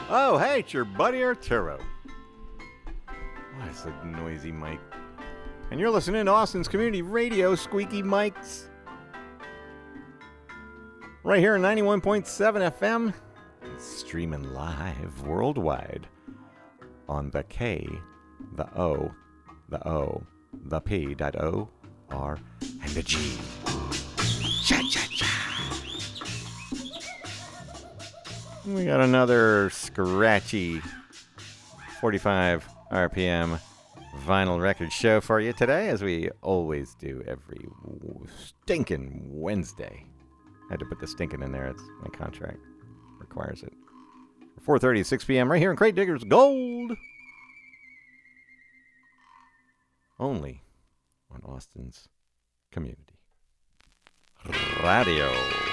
Oh, hey, it's your buddy Arturo. Why is the noisy mic? And you're listening to Austin's Community Radio, Squeaky Mics. Right here on 91.7 FM. Streaming live worldwide on the K, the O, the O, the P, dot O, R, and the G. Cha-cha-cha. We got another scratchy 45 RPM vinyl record show for you today, as we always do every stinking Wednesday. I had to put the stinking in there. It's my contract requires it. 4:30 to 6 p.m. right here in Crate Diggers Gold. Only on Austin's Community Radio.